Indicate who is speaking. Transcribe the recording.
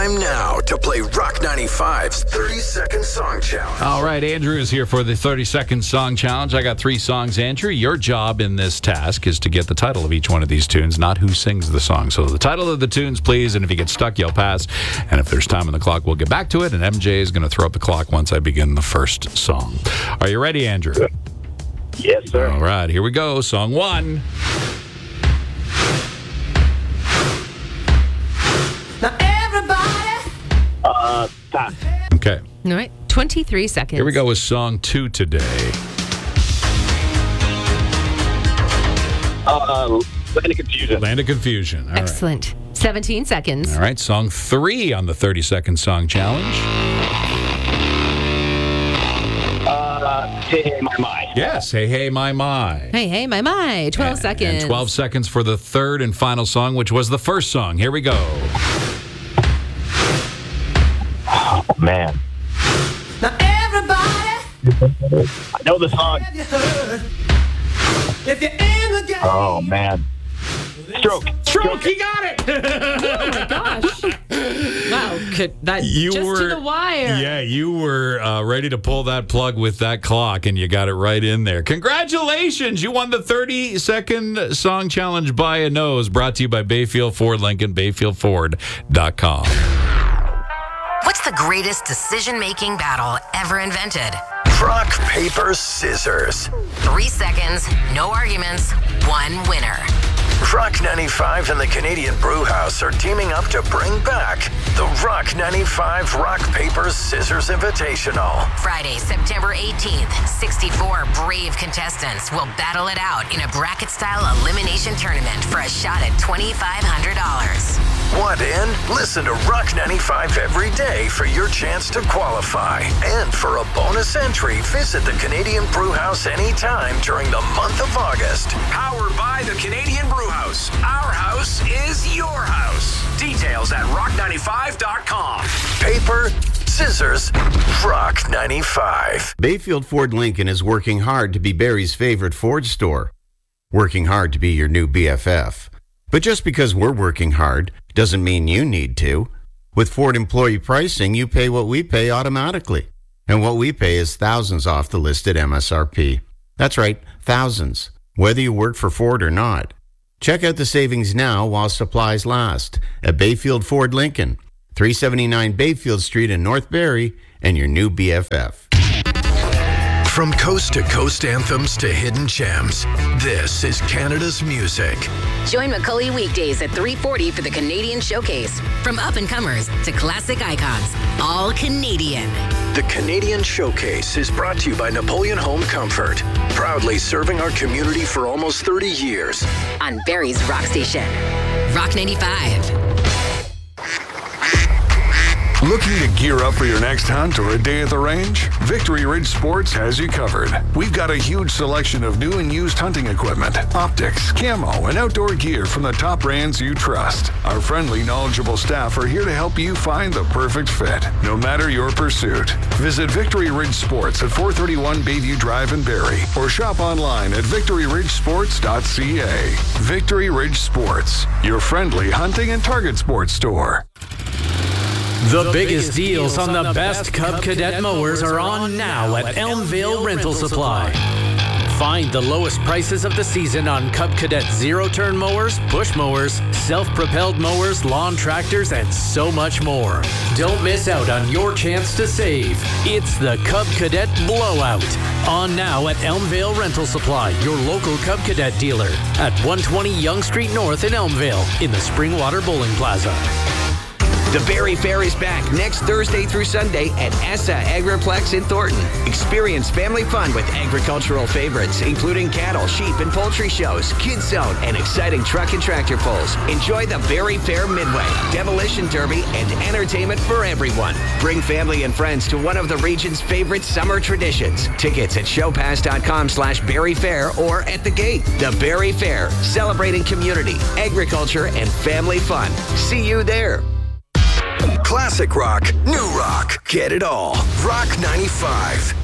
Speaker 1: Time now to play Rock 95's 30-second song challenge.
Speaker 2: All right, Andrew is here for the 30-second song challenge. I got 3 songs, Andrew. Your job in this task is to get the title of each one of these tunes, not who sings the song. So the title of the tunes, please, and if you get stuck, you'll pass. And if there's time on the clock, we'll get back to it, and MJ is going to throw up the clock once I begin the first song. Are you ready, Andrew?
Speaker 3: Yes, sir.
Speaker 2: All right, here we go. Song 1.
Speaker 4: Now everybody.
Speaker 3: Pass.
Speaker 2: Okay.
Speaker 4: All right, 23 seconds.
Speaker 2: Here we go with song 2 today.
Speaker 3: Land of Confusion.
Speaker 2: Land of Confusion. All right.
Speaker 4: Excellent. 17 seconds.
Speaker 2: All right, song 3 on the 30-second song challenge.
Speaker 3: Hey, hey, my, my.
Speaker 2: Yes, Hey, Hey, My, My.
Speaker 4: Hey, hey, my, my. 12 seconds.
Speaker 2: And 12 seconds for the third and final song, which was the first song. Here we go.
Speaker 3: Oh, man.
Speaker 4: Now everybody.
Speaker 3: I know the song.
Speaker 4: Have you heard? If you're in the game.
Speaker 3: Oh, man. Stroke.
Speaker 2: He got it!
Speaker 4: Oh my gosh. Wow. Just to the wire.
Speaker 2: Yeah, you were ready to pull that plug with that clock, and you got it right in there. Congratulations! You won the 30-second song challenge by a nose, brought to you by Bayfield Ford Lincoln, BayfieldFord.com.
Speaker 5: What's the greatest decision-making battle ever invented?
Speaker 1: Rock, paper, scissors.
Speaker 5: 3 seconds, no arguments, 1 winner.
Speaker 1: Rock 95 and the Canadian Brewhouse are teaming up to bring back the Rock 95 Rock, Paper, Scissors Invitational.
Speaker 5: Friday, September 18th, 64 brave contestants will battle it out in a bracket-style elimination tournament for a shot at $2,500.
Speaker 1: Want in? Listen to Rock 95 every day for your chance to qualify. And for a bonus entry, visit the Canadian Brewhouse anytime during the month of August. Powered by the Canadian Brewhouse. Our house is your house. Details at rock95.com. Paper, scissors, Rock 95.
Speaker 6: Bayfield Ford Lincoln is working hard to be Barry's favorite Ford store. Working hard to be your new BFF. But just because we're working hard doesn't mean you need to. With Ford employee pricing, you pay what we pay automatically. And what we pay is thousands off the listed MSRP. That's right, thousands, whether you work for Ford or not. Check out the savings now while supplies last at Bayfield Ford Lincoln, 379 Bayfield Street in North Barrie, and your new BFF.
Speaker 1: From coast-to-coast anthems to hidden gems, this is Canada's music.
Speaker 5: Join McCully weekdays at 3:40 for the Canadian Showcase. From up-and-comers to classic icons, all Canadian.
Speaker 1: The Canadian Showcase is brought to you by Napoleon Home Comfort, proudly serving our community for almost 30 years.
Speaker 5: On Barrie's Rock Station. Rock 95.
Speaker 7: Looking to gear up for your next hunt or a day at the range? Victory Ridge Sports has you covered. We've got a huge selection of new and used hunting equipment, optics, camo, and outdoor gear from the top brands you trust. Our friendly, knowledgeable staff are here to help you find the perfect fit, no matter your pursuit. Visit Victory Ridge Sports at 431 Bayview Drive in Barrie, or shop online at victoryridgesports.ca. Victory Ridge Sports, your friendly hunting and target sports store.
Speaker 8: The biggest deals on the best Cub Cadet mowers are on now at Elmvale Rental Supply. Find the lowest prices of the season on Cub Cadet zero-turn mowers, push mowers, self-propelled mowers, lawn tractors, and so much more. Don't miss out on your chance to save. It's the Cub Cadet Blowout. On now at Elmvale Rental Supply, your local Cub Cadet dealer at 120 Yonge Street North in Elmvale in the Springwater Bowling Plaza.
Speaker 9: The Barrie Fair is back next Thursday through Sunday at ESSA Agriplex in Thornton. Experience family fun with agricultural favorites, including cattle, sheep, and poultry shows, kids zone, and exciting truck and tractor pulls. Enjoy the Barrie Fair Midway, Demolition Derby, and entertainment for everyone. Bring family and friends to one of the region's favorite summer traditions. Tickets at showpass.com/Barrie Fair or at the gate. The Barrie Fair, celebrating community, agriculture, and family fun. See you there.
Speaker 1: Classic rock, new rock, get it all. Rock 95.